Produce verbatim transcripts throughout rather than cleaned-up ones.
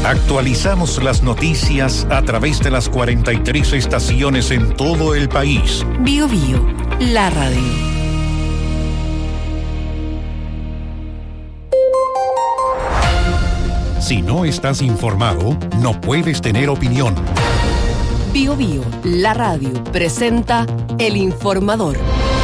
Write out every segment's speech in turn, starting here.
Actualizamos las noticias a través de las cuarenta y tres estaciones en todo el país. Bio Bio, la radio. Si no estás informado, no puedes tener opinión. Bio Bio, la radio, presenta El Informador.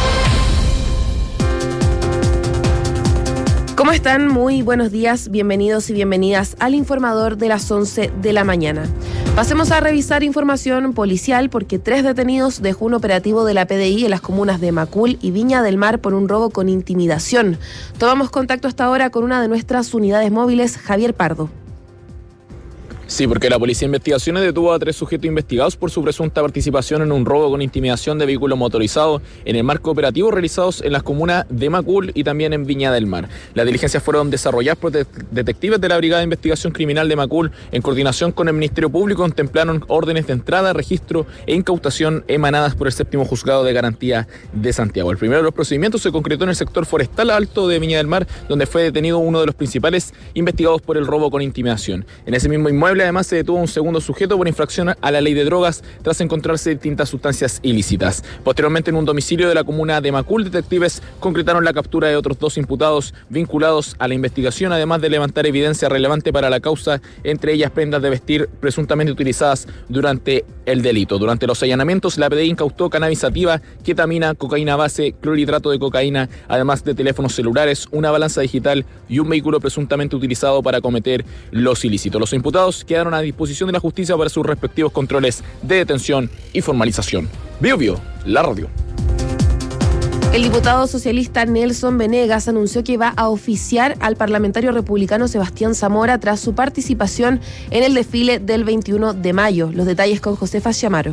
¿Cómo están? Muy buenos días, bienvenidos y bienvenidas al Informador de las once de la mañana. Pasemos a revisar información policial porque tres detenidos dejó un operativo de la P D I en las comunas de Macul y Viña del Mar por un robo con intimidación. Tomamos contacto hasta ahora con una de nuestras unidades móviles, Javier Pardo. Sí, porque la Policía de Investigaciones detuvo a tres sujetos investigados por su presunta participación en un robo con intimidación de vehículos motorizados en el marco operativo realizados en las comunas de Macul y también en Viña del Mar. Las diligencias fueron desarrolladas por de- detectives de la Brigada de Investigación Criminal de Macul en coordinación con el Ministerio Público. Contemplaron órdenes de entrada, registro e incautación emanadas por el séptimo Juzgado de Garantía de Santiago. El primero de los procedimientos se concretó en el sector forestal alto de Viña del Mar, donde fue detenido uno de los principales investigados por el robo con intimidación. En ese mismo inmueble además se detuvo un segundo sujeto por infracción a la ley de drogas tras encontrarse distintas sustancias ilícitas. Posteriormente, en un domicilio de la comuna de Macul, detectives concretaron la captura de otros dos imputados vinculados a la investigación, además de levantar evidencia relevante para la causa, entre ellas prendas de vestir presuntamente utilizadas durante el delito. Durante los allanamientos, la P D I incautó cannabis sativa, ketamina, cocaína base, clorhidrato de cocaína, además de teléfonos celulares, una balanza digital y un vehículo presuntamente utilizado para cometer los ilícitos. Los imputados quedaron a disposición de la justicia para sus respectivos controles de detención y formalización. Bio Bio, la radio. El diputado socialista Nelson Venegas anunció que va a oficiar al parlamentario republicano Sebastián Zamora tras su participación en el desfile del veintiuno de mayo. Los detalles con Josefa Chamaro.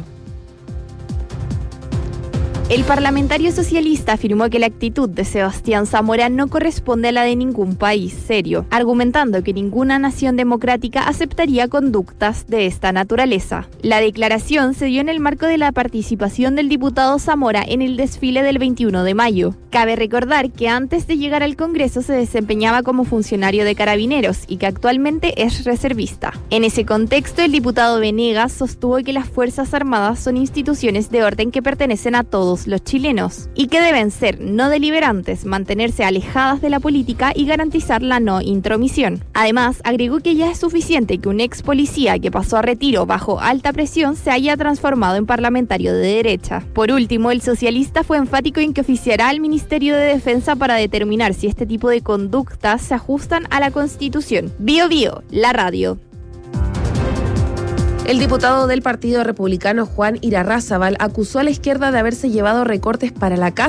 El parlamentario socialista afirmó que la actitud de Sebastián Zamora no corresponde a la de ningún país serio, argumentando que ninguna nación democrática aceptaría conductas de esta naturaleza. La declaración se dio en el marco de la participación del diputado Zamora en el desfile del veintiuno de mayo. Cabe recordar que antes de llegar al Congreso se desempeñaba como funcionario de Carabineros y que actualmente es reservista. En ese contexto, el diputado Venegas sostuvo que las Fuerzas Armadas son instituciones de orden que pertenecen a todos los chilenos y que deben ser no deliberantes, mantenerse alejadas de la política y garantizar la no intromisión. Además, agregó que ya es suficiente que un ex policía que pasó a retiro bajo alta presión se haya transformado en parlamentario de derecha. Por último, el socialista fue enfático en que oficiará al Ministerio de Defensa para determinar si este tipo de conductas se ajustan a la Constitución. Bio Bio, la radio. El diputado del Partido Republicano Juan Irarrázaval acusó a la izquierda de haberse llevado recortes para la casa